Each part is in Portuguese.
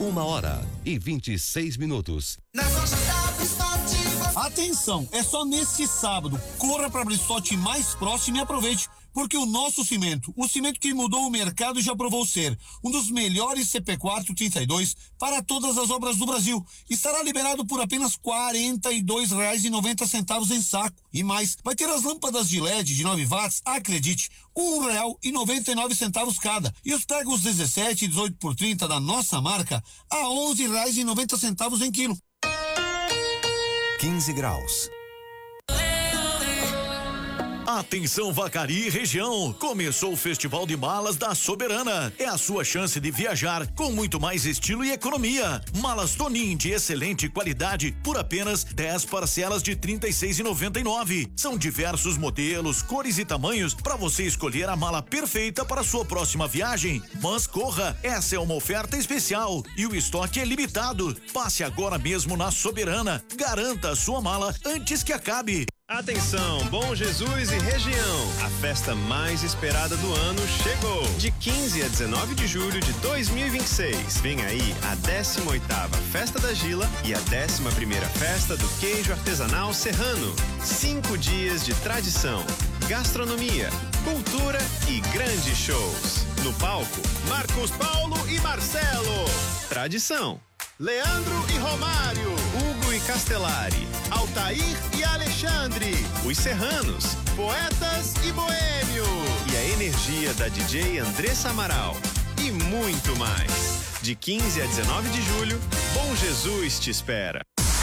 1h26. Atenção, é só neste sábado. Corra para a Bristote mais próximo e aproveite, porque o nosso cimento, o cimento que mudou o mercado e já provou ser um dos melhores CP4 32 para todas as obras do Brasil, estará liberado por apenas R$42,90 em saco. E mais, vai ter as lâmpadas de LED de 9 watts, acredite, R$1,99 cada. E os pregos 17 e 18 por 30 da nossa marca a R$11,90 em quilo. 15 graus. Atenção Vacaria e região, começou o Festival de Malas da Soberana. É a sua chance de viajar com muito mais estilo e economia. Malas Tonin de excelente qualidade por apenas 10 parcelas de R$36,99. São diversos modelos, cores e tamanhos para você escolher a mala perfeita para a sua próxima viagem. Mas corra, essa é uma oferta especial e o estoque é limitado. Passe agora mesmo na Soberana. Garanta a sua mala antes que acabe. Atenção, Bom Jesus e região, a festa mais esperada do ano chegou. De 15 a 19 de julho de 2026, vem aí a 18ª Festa da Gila e a 11ª Festa do Queijo Artesanal Serrano. 5 dias de tradição, gastronomia, cultura e grandes shows. No palco, Marcos Paulo e Marcelo. Tradição, Leandro e Romário, Hugo e Castellari, Altair e Alexandre, os Serranos, Poetas e Boêmio, e a energia da DJ Andressa Amaral e muito mais. De 15 a 19 de julho, Bom Jesus te espera.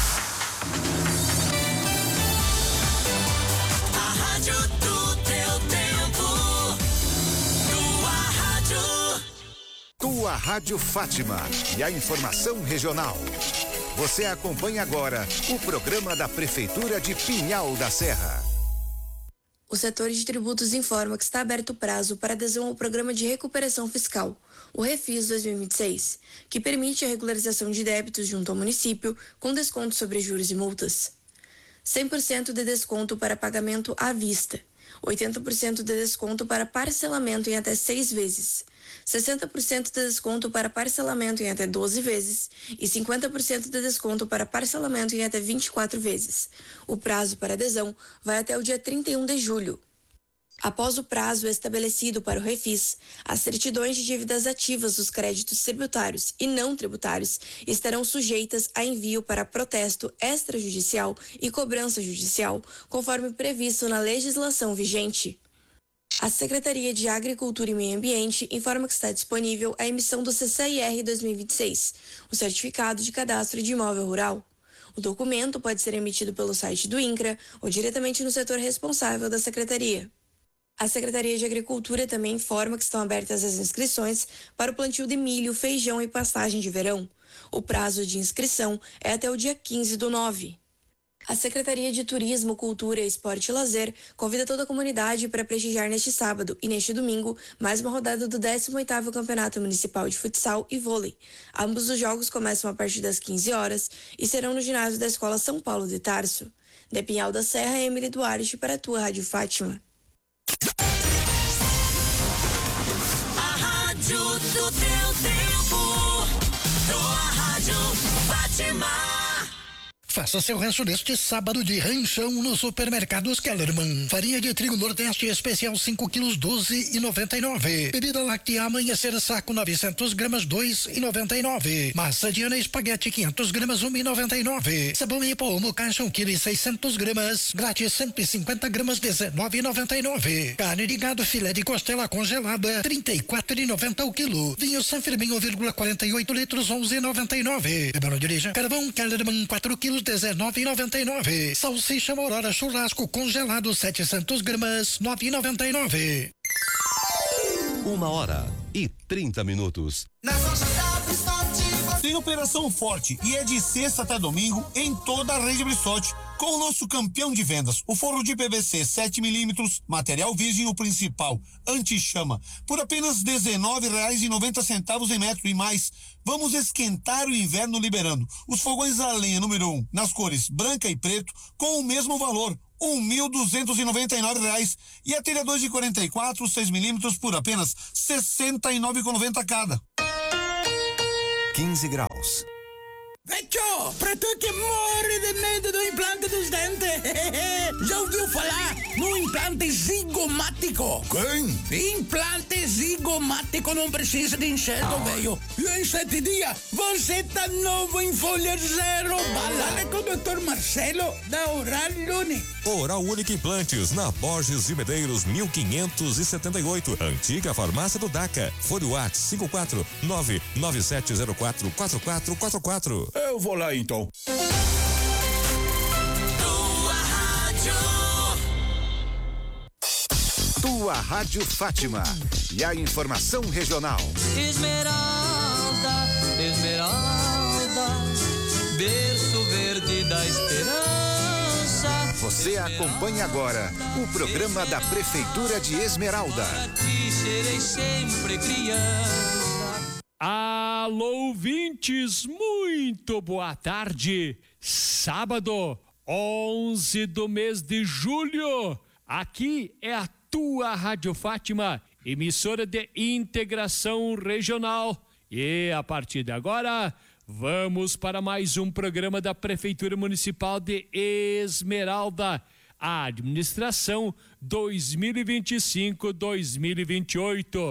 A rádio do teu tempo, tua rádio. Tua Rádio Fátima e a informação regional. Você acompanha agora o programa da Prefeitura de Pinhal da Serra. O setor de tributos informa que está aberto o prazo para adesão ao Programa de Recuperação Fiscal, o Refis 2026, que permite a regularização de débitos junto ao município com desconto sobre juros e multas. 100% de desconto para pagamento à vista, 80% de desconto para parcelamento em até 6 vezes, 60% de desconto para parcelamento em até 12 vezes e 50% de desconto para parcelamento em até 24 vezes. O prazo para adesão vai até o dia 31 de julho. Após o prazo estabelecido para o Refis, as certidões de dívidas ativas dos créditos tributários e não tributários estarão sujeitas a envio para protesto extrajudicial e cobrança judicial, conforme previsto na legislação vigente. A Secretaria de Agricultura e Meio Ambiente informa que está disponível a emissão do CCIR 2026, o Certificado de Cadastro de Imóvel Rural. O documento pode ser emitido pelo site do INCRA ou diretamente no setor responsável da Secretaria. A Secretaria de Agricultura também informa que estão abertas as inscrições para o plantio de milho, feijão e pastagem de verão. O prazo de inscrição é até o dia 15/9. A Secretaria de Turismo, Cultura, Esporte e Lazer convida toda a comunidade para prestigiar neste sábado e neste domingo mais uma rodada do 18º Campeonato Municipal de Futsal e Vôlei. Ambos os jogos começam a partir das 15 horas e serão no ginásio da Escola São Paulo de Tarso. De Pinhal da Serra, Emily Duarte para a tua Rádio Fátima. A rádio do teu tempo, tua Rádio Fátima. Faça seu rancho neste sábado de ranchão nos supermercados Kellerman. Farinha de trigo Nordeste especial 5 quilos 12,99. Bebida láctea Amanhecer saco 900 gramas 2,99. Massa Diana espaguete 500 gramas 1,99. Sabão em pó Omo caixa 1 quilo e 600 gramas grátis 150 gramas 19,99. Carne de gado filé de costela congelada 34,90 o quilo. Vinho San Firmin 1,48 litros 11,99. Lembrando dirija Carvão Kellerman 4 quilos 19,99. Salsicha Aurora churrasco congelado 700 gramas 9,99. 1h30. Tem operação forte e é de sexta até domingo em toda a rede Bristote, com o nosso campeão de vendas, o forro de PVC 7mm, material virgem o principal, anti-chama, por apenas R$19,90 em metro e mais. Vamos esquentar o inverno liberando os fogões a lenha número 1 nas cores branca e preto com o mesmo valor, R$1.299, e a telha 2 de 44 6mm por apenas R$69,90 cada. 15 graus. Manaus. Vecchio, pra tu que morre de medo do implante dos dentes, já ouviu falar no implante zigomático? Quem? Implante zigomático não precisa de enxerto, velho. E em 7 dias, você tá novo em folha zero. Balada com o Dr. Marcelo, da Oral Unique. Oral Unique Implantes, na Borges de Medeiros, 1578. Antiga farmácia do DACA. Fone WhatsApp 54997044444. Eu vou lá então. Tua Rádio Fátima. E a informação regional. Esmeralda, Esmeralda, berço verde da esperança. Você acompanha agora o programa da Prefeitura de Esmeralda. Para ti serei sempre criança. Alô, ouvintes, muito boa tarde. Sábado, 11 do mês de julho. Aqui é a tua Rádio Fátima, emissora de integração regional. E a partir de agora, vamos para mais um programa da Prefeitura Municipal de Esmeralda. A administração 2025-2028.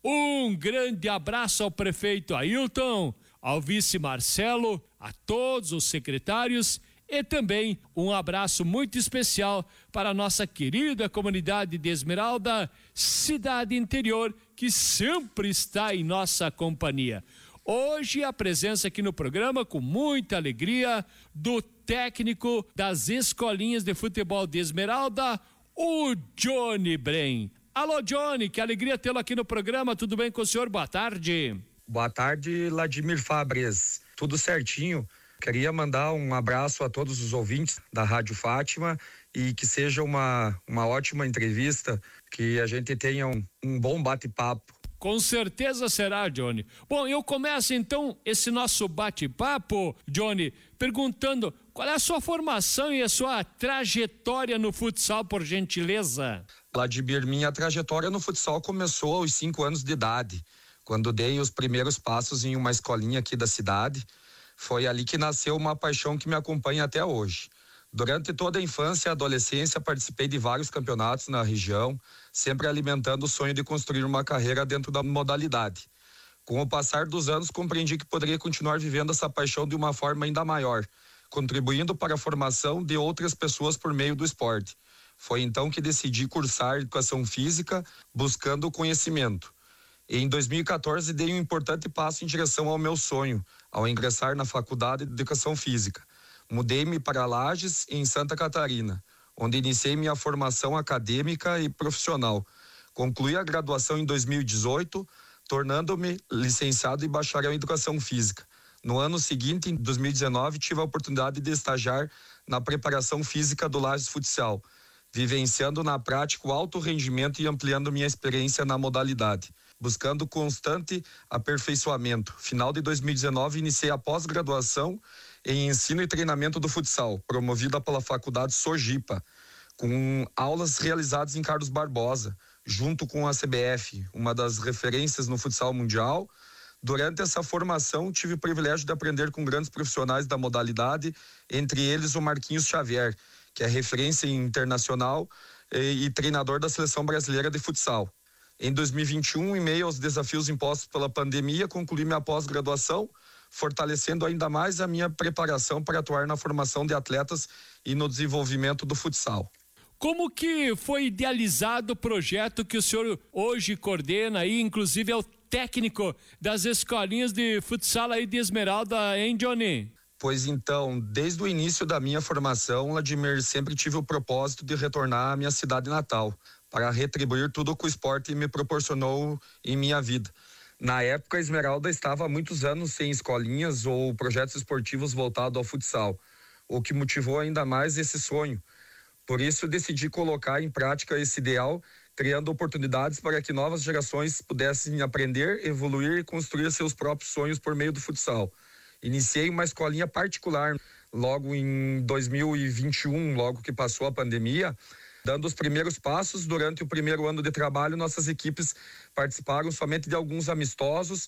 Um grande abraço ao prefeito Ailton, ao vice Marcelo, a todos os secretários e também um abraço muito especial para a nossa querida comunidade de Esmeralda, cidade interior que sempre está em nossa companhia. Hoje a presença aqui no programa com muita alegria do técnico das escolinhas de futebol de Esmeralda, o Johnny Bren. Alô, Johnny, que alegria tê-lo aqui no programa. Tudo bem com o senhor? Boa tarde. Boa tarde, Vladimir Fabres. Tudo certinho. Queria mandar um abraço a todos os ouvintes da Rádio Fátima e que seja uma ótima entrevista, que a gente tenha um bom bate-papo. Com certeza será, Johnny. Bom, eu começo então esse nosso bate-papo, Johnny, perguntando qual é a sua formação e a sua trajetória no futsal, por gentileza. Vladimir, minha trajetória no futsal começou aos 5 anos de idade, quando dei os primeiros passos em uma escolinha aqui da cidade. Foi ali que nasceu uma paixão que me acompanha até hoje. Durante toda a infância e adolescência, participei de vários campeonatos na região, sempre alimentando o sonho de construir uma carreira dentro da modalidade. Com o passar dos anos, compreendi que poderia continuar vivendo essa paixão de uma forma ainda maior, contribuindo para a formação de outras pessoas por meio do esporte. Foi então que decidi cursar Educação Física, buscando o conhecimento. Em 2014, dei um importante passo em direção ao meu sonho, ao ingressar na Faculdade de Educação Física. Mudei-me para Lages, em Santa Catarina, onde iniciei minha formação acadêmica e profissional. Concluí a graduação em 2018, tornando-me licenciado e bacharel em Educação Física. No ano seguinte, em 2019, tive a oportunidade de estagiar na preparação física do Lages Futsal, vivenciando na prática o alto rendimento e ampliando minha experiência na modalidade, buscando constante aperfeiçoamento. Final de 2019, iniciei a pós-graduação em ensino e treinamento do futsal, promovida pela Faculdade Sojipa, com aulas realizadas em Carlos Barbosa, junto com a CBF, uma das referências no futsal mundial. Durante essa formação, tive o privilégio de aprender com grandes profissionais da modalidade, entre eles o Marquinhos Xavier, que é referência internacional e treinador da Seleção Brasileira de Futsal. Em 2021, em meio aos desafios impostos pela pandemia, concluí minha pós-graduação, fortalecendo ainda mais a minha preparação para atuar na formação de atletas e no desenvolvimento do futsal. Como que foi idealizado o projeto que o senhor hoje coordena aí, inclusive é o técnico das escolinhas de futsal aí de Esmeralda, hein, Johnny? Pois então, desde o início da minha formação, Vladimir, sempre tive o propósito de retornar à minha cidade natal, para retribuir tudo que o esporte me proporcionou em minha vida. Na época, a Esmeralda estava há muitos anos sem escolinhas ou projetos esportivos voltados ao futsal, o que motivou ainda mais esse sonho. Por isso, decidi colocar em prática esse ideal, criando oportunidades para que novas gerações pudessem aprender, evoluir e construir seus próprios sonhos por meio do futsal. Iniciei uma escolinha particular logo em 2021, logo que passou a pandemia. Dando os primeiros passos, durante o primeiro ano de trabalho, nossas equipes participaram somente de alguns amistosos,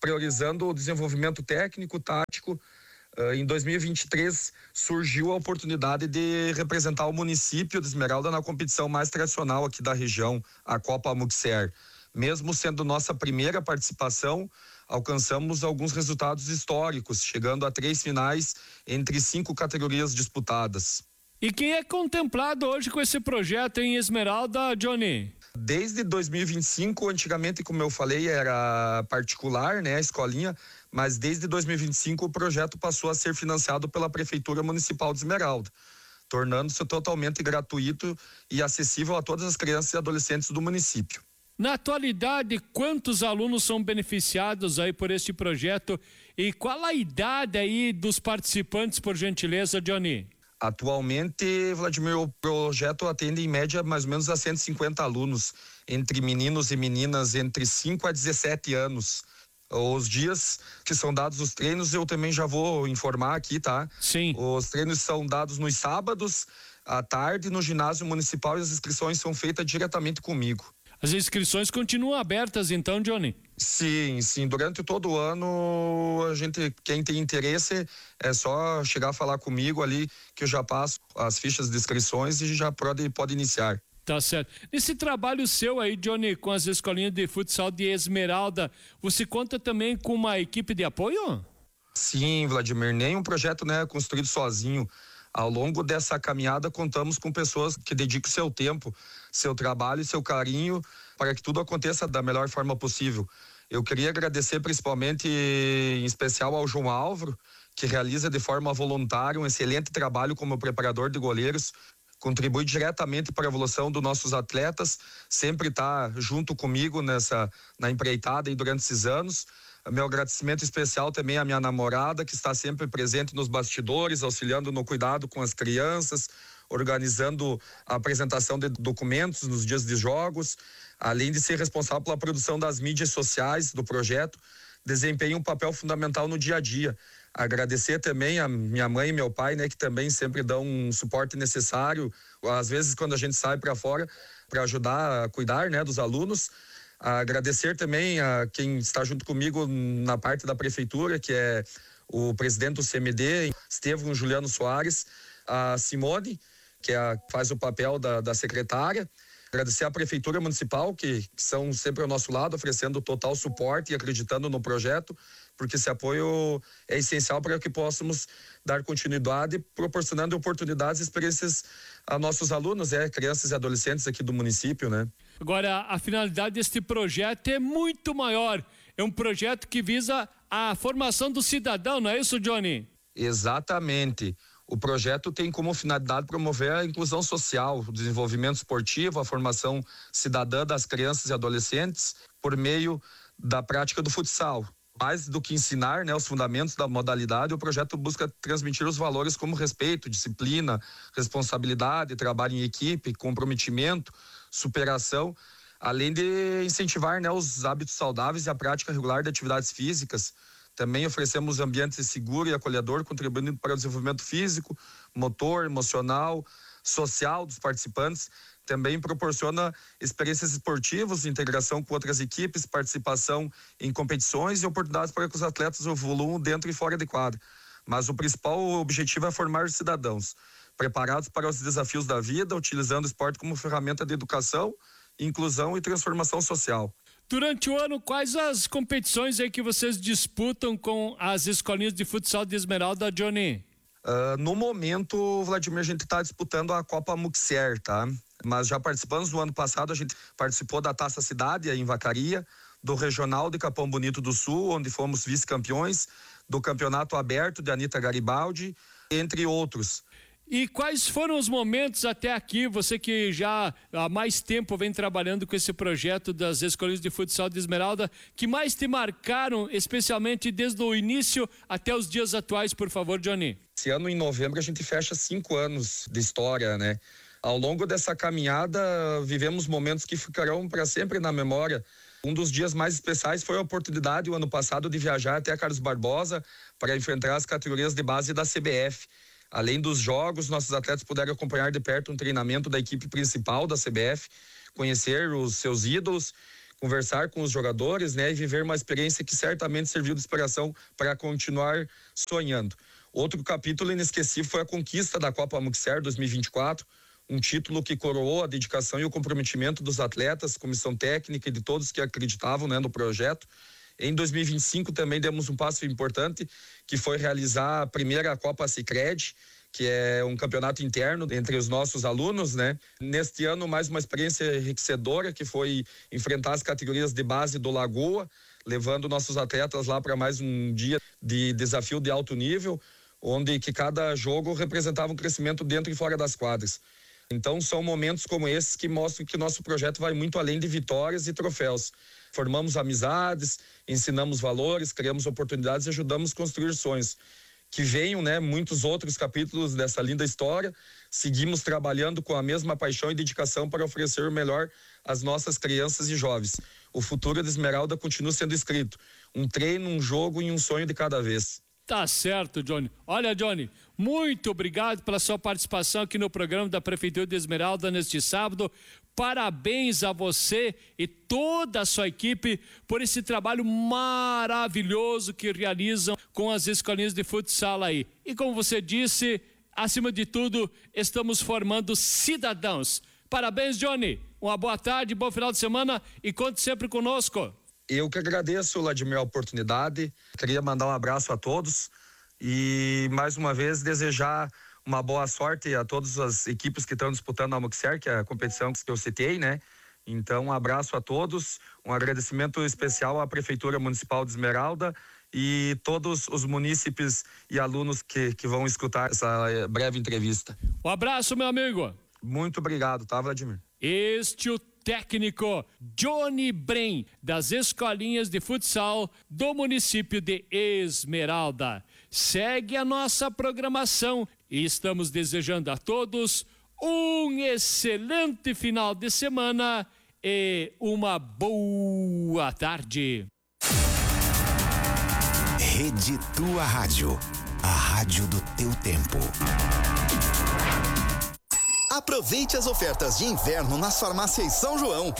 priorizando o desenvolvimento técnico, tático. Em 2023 surgiu a oportunidade de representar o município de Esmeralda na competição mais tradicional aqui da região, a Copa Muxer. Mesmo sendo nossa primeira participação, alcançamos alguns resultados históricos, chegando a 3 finais entre 5 categorias disputadas. E quem é contemplado hoje com esse projeto em Esmeralda, Johnny? Desde 2025, antigamente, como eu falei, era particular, né, a escolinha, mas desde 2025 o projeto passou a ser financiado pela Prefeitura Municipal de Esmeralda, tornando-se totalmente gratuito e acessível a todas as crianças e adolescentes do município. Na atualidade, quantos alunos são beneficiados aí por este projeto e qual a idade aí dos participantes, por gentileza, Johnny? Atualmente, Vladimir, o projeto atende em média mais ou menos a 150 alunos, entre meninos e meninas entre 5 a 17 anos. Os dias que são dados os treinos, eu também já vou informar aqui, tá? Sim. Os treinos são dados nos sábados, à tarde, no ginásio municipal, e as inscrições são feitas diretamente comigo. As inscrições continuam abertas então, Johnny? Sim. Durante todo o ano, quem tem interesse, é só chegar a falar comigo ali, que eu já passo as fichas de inscrições e já pode iniciar. Tá certo. Nesse trabalho seu aí, Johnny, com as escolinhas de futsal de Esmeralda, você conta também com uma equipe de apoio? Sim, Vladimir, nenhum projeto, né, construído sozinho. Ao longo dessa caminhada, contamos com pessoas que dedicam seu tempo, seu trabalho e seu carinho para que tudo aconteça da melhor forma possível. Eu queria agradecer principalmente, em especial, ao João Álvaro, que realiza de forma voluntária um excelente trabalho como preparador de goleiros, contribui diretamente para a evolução dos nossos atletas, sempre está junto comigo na empreitada e durante esses anos. Meu agradecimento especial também à minha namorada, que está sempre presente nos bastidores, auxiliando no cuidado com as crianças, organizando a apresentação de documentos nos dias de jogos, além de ser responsável pela produção das mídias sociais do projeto, desempenha um papel fundamental no dia a dia. Agradecer também a minha mãe e meu pai, né, que também sempre dão um suporte necessário, às vezes quando a gente sai para fora, para ajudar a cuidar, né, dos alunos. Agradecer também a quem está junto comigo na parte da prefeitura, que é o presidente do CMD, Estevão Juliano Soares, a Simone, que faz o papel da secretária. Agradecer à prefeitura municipal, que são sempre ao nosso lado, oferecendo total suporte e acreditando no projeto, porque esse apoio é essencial para que possamos dar continuidade, proporcionando oportunidades e experiências a nossos alunos, crianças e adolescentes aqui do município, né? Agora, a finalidade deste projeto é muito maior. É um projeto que visa a formação do cidadão, não é isso, Johnny? Exatamente. O projeto tem como finalidade promover a inclusão social, o desenvolvimento esportivo, a formação cidadã das crianças e adolescentes por meio da prática do futsal. Mais do que ensinar, né, os fundamentos da modalidade, o projeto busca transmitir os valores como respeito, disciplina, responsabilidade, trabalho em equipe, comprometimento, superação, além de incentivar, né, os hábitos saudáveis e a prática regular de atividades físicas. Também oferecemos ambiente seguro e acolhedor, contribuindo para o desenvolvimento físico, motor, emocional, social dos participantes. Também proporciona experiências esportivas, integração com outras equipes, participação em competições e oportunidades para que os atletas evoluam dentro e fora de quadra. Mas o principal objetivo é formar cidadãos preparados para os desafios da vida, utilizando o esporte como ferramenta de educação, inclusão e transformação social. Durante o ano, quais as competições aí que vocês disputam com as escolinhas de futsal de Esmeralda, Johnny? No momento, Vladimir, a gente está disputando a Copa Muxer, tá? Mas já participamos no ano passado, a gente participou da Taça Cidade, em Vacaria, do Regional de Capão Bonito do Sul, onde fomos vice-campeões, do Campeonato Aberto de Anita Garibaldi, entre outros. E quais foram os momentos até aqui, você que já há mais tempo vem trabalhando com esse projeto das escolinhas de futsal de Esmeralda, que mais te marcaram, especialmente desde o início até os dias atuais, por favor, Johnny? Esse ano, em novembro, a gente fecha 5 anos de história, né? Ao longo dessa caminhada, vivemos momentos que ficarão para sempre na memória. Um dos dias mais especiais foi a oportunidade, o ano passado, de viajar até Carlos Barbosa para enfrentar as categorias de base da CBF. Além dos jogos, nossos atletas puderam acompanhar de perto um treinamento da equipe principal da CBF, conhecer os seus ídolos, conversar com os jogadores, né, e viver uma experiência que certamente serviu de inspiração para continuar sonhando. Outro capítulo inesquecível foi a conquista da Copa Amuxer 2024, um título que coroou a dedicação e o comprometimento dos atletas, comissão técnica e de todos que acreditavam, né, no projeto. Em 2025 também demos um passo importante, que foi realizar a primeira Copa Sicredi, que é um campeonato interno entre os nossos alunos, né? Neste ano, mais uma experiência enriquecedora, que foi enfrentar as categorias de base do Lagoa, levando nossos atletas lá para mais um dia de desafio de alto nível, onde que cada jogo representava um crescimento dentro e fora das quadras. Então, são momentos como esses que mostram que nosso projeto vai muito além de vitórias e troféus. Formamos amizades, ensinamos valores, criamos oportunidades e ajudamos a construir sonhos. Que venham, né, muitos outros capítulos dessa linda história. Seguimos trabalhando com a mesma paixão e dedicação para oferecer o melhor às nossas crianças e jovens. O futuro da Esmeralda continua sendo escrito. Um treino, um jogo e um sonho de cada vez. Tá certo, Johnny. Olha, Johnny, muito obrigado pela sua participação aqui no programa da Prefeitura de Esmeralda neste sábado. Parabéns a você e toda a sua equipe por esse trabalho maravilhoso que realizam com as escolinhas de futsal aí. E como você disse, acima de tudo, estamos formando cidadãos. Parabéns, Johnny. Uma boa tarde, bom final de semana e conte sempre conosco. Eu que agradeço, Vladimir, a oportunidade. Queria mandar um abraço a todos e, mais uma vez, desejar uma boa sorte a todas as equipes que estão disputando a Amuxer, que é a competição que eu citei, né? Então, um abraço a todos, um agradecimento especial à Prefeitura Municipal de Esmeralda e todos os munícipes e alunos que vão escutar essa breve entrevista. Um abraço, meu amigo. Muito obrigado, tá, Vladimir? Este o técnico Johnny Bren, das escolinhas de futsal do município de Esmeralda. Segue a nossa programação e estamos desejando a todos um excelente final de semana e uma boa tarde. Rede Tua Rádio, a rádio do teu tempo. Aproveite as ofertas de inverno nas farmácias São João.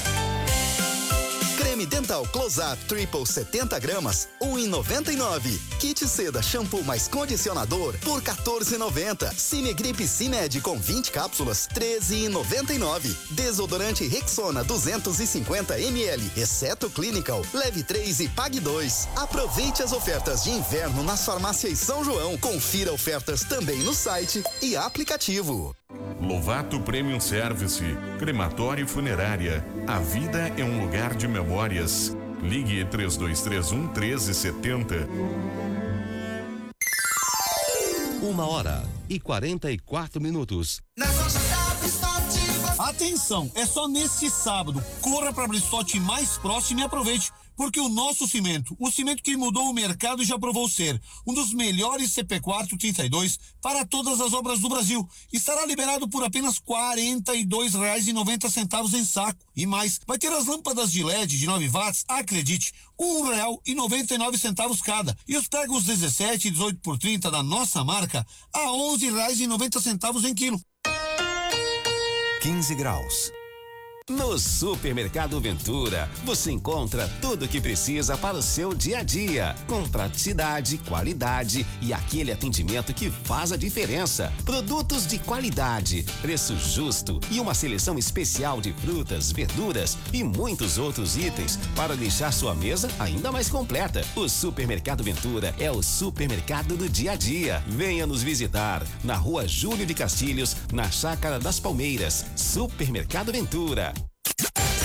Creme dental Close-Up Triple 70 gramas, R$1,99. Kit seda shampoo mais condicionador por R$14,90. Cimegrip Cimed com 20 cápsulas, R$13,99. Desodorante Rexona 250 ml, exceto Clinical, leve 3 e pague 2. Aproveite as ofertas de inverno nas farmácias São João. Confira ofertas também no site e aplicativo. Lovato Premium Service, crematório e funerária. A vida é um lugar de memórias. Ligue 3231-1370. 1h44. Atenção, é só neste sábado. Corra para a Bristote mais próximo e aproveite, porque o nosso cimento, o cimento que mudou o mercado, já provou ser um dos melhores CP4 32 para todas as obras do Brasil. Estará liberado por apenas R$42,90 em saco. E mais, vai ter as lâmpadas de LED de 9 watts, acredite, R$1,99 cada. E os pregos 17 e 18 por 30 da nossa marca a R$11,90 em quilo. 15 graus. No Supermercado Ventura, você encontra tudo o que precisa para o seu dia a dia, com praticidade, qualidade e aquele atendimento que faz a diferença. Produtos de qualidade, preço justo e uma seleção especial de frutas, verduras e muitos outros itens para deixar sua mesa ainda mais completa. O Supermercado Ventura é o supermercado do dia a dia. Venha nos visitar na Rua Júlio de Castilhos, na Chácara das Palmeiras. Supermercado Ventura.